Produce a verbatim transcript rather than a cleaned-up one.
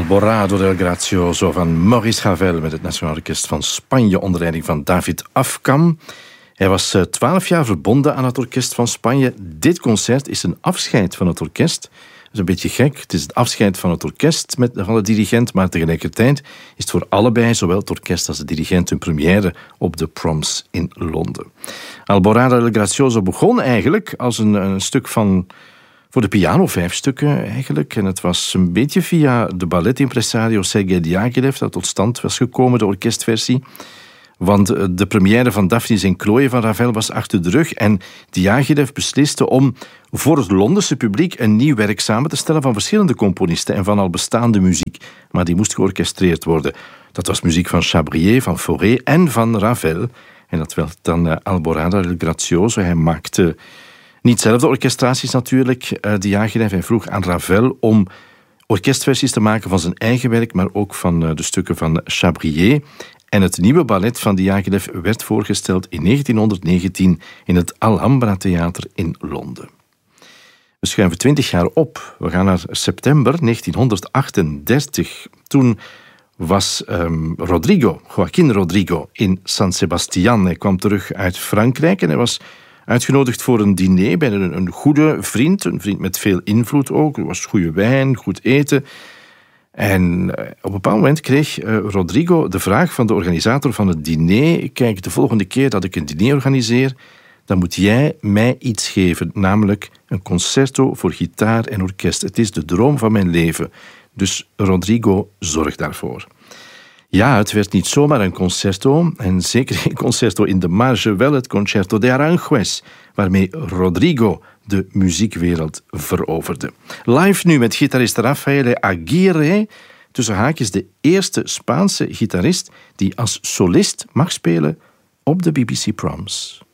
Alborada del Gracioso van Maurice Ravel met het Nationaal Orkest van Spanje onder leiding van David Afkam. Hij was twaalf jaar verbonden aan het Orkest van Spanje. Dit concert is een afscheid van het orkest. Dat is een beetje gek. Het is het afscheid van het orkest met, van de dirigent, maar tegelijkertijd is het voor allebei, zowel het orkest als de dirigent, een première op de Proms in Londen. Alborada del Gracioso begon eigenlijk als een, een stuk van... voor de piano, vijf stukken eigenlijk. En het was een beetje via de balletimpresario Sergei Diaghilev dat tot stand was gekomen, de orkestversie. Want de première van Daphnis en Chloe van Ravel was achter de rug en Diaghilev besliste om voor het Londense publiek een nieuw werk samen te stellen van verschillende componisten en van al bestaande muziek. Maar die moest georchestreerd worden. Dat was muziek van Chabrier, van Fauré en van Ravel. En dat werd dan Alborada del Gracioso. Hij maakte... niet zelf de orchestraties natuurlijk, uh, Diaghilev. Hij vroeg aan Ravel om orkestversies te maken van zijn eigen werk, maar ook van uh, de stukken van Chabrier. En het nieuwe ballet van Diaghilev werd voorgesteld in negentienhonderdnegentien in het Alhambra Theater in Londen. We schuiven twintig jaar op. We gaan naar september negentienhonderdachtendertig. Toen was um, Rodrigo, Joaquín Rodrigo, in San Sebastián. Hij kwam terug uit Frankrijk en hij was uitgenodigd voor een diner bij een, een goede vriend. Een vriend met veel invloed ook. Er was goede wijn, goed eten. En uh, op een bepaald moment kreeg uh, Rodrigo de vraag van de organisator van het diner: kijk, de volgende keer dat ik een diner organiseer, dan moet jij mij iets geven. Namelijk een concerto voor gitaar en orkest. Het is de droom van mijn leven. Dus Rodrigo, zorg daarvoor. Ja, het werd niet zomaar een concerto, en zeker geen concerto in de marge, wel het Concerto de Aranjuez, waarmee Rodrigo de muziekwereld veroverde. Live nu met gitarist Rafael Aguirre, tussen haakjes de eerste Spaanse gitarist die als solist mag spelen op de B B C Proms.